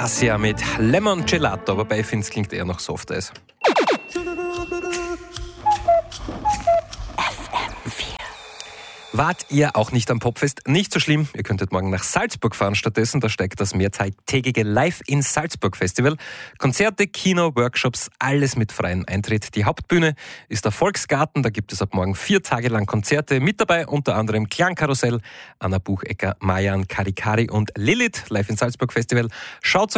Cassia mit Lemon Gelato, wobei ich finde, es klingt eher nach Softeis. Wart ihr auch nicht am Popfest? Nicht so schlimm. Ihr könntet morgen nach Salzburg fahren stattdessen. Da steigt das mehrtägige Live in Salzburg Festival. Konzerte, Kino, Workshops, alles mit freiem Eintritt. Die Hauptbühne ist der Volksgarten. Da gibt es ab morgen 4 Tage lang Konzerte. Mit dabei unter anderem Klangkarussell, Anna Buchecker, Mayan Karikari und Lilith. Live in Salzburg Festival. Schaut